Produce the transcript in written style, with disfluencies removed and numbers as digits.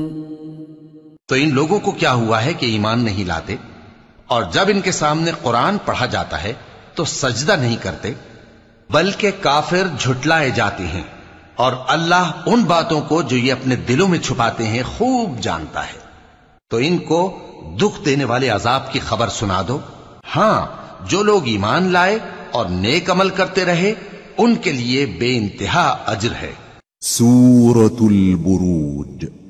तो इन लोगों को क्या हुआ है कि ईमान नहीं लाते, और जब इनके सामने कुरान पढ़ा जाता है तो सजदा नहीं करते, बल्कि काफिर झुटलाए जाते हैं। और अल्लाह उन बातों को जो ये अपने दिलों में छुपाते हैं खूब जानता है। तो इनको दुख देने वाले अजाब की खबर सुना दो। हां, जो लोग ईमान लाए और नेक अमल करते रहे उनके लिए बेइंतहा अज्र है। सूरतुल बुरूज